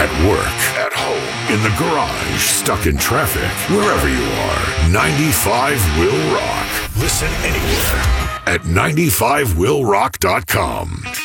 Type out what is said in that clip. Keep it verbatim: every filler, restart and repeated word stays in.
At work, at home, in the garage, stuck in traffic, wherever you are, ninety-five will rock. Listen anywhere at ninety-five will rock dot com.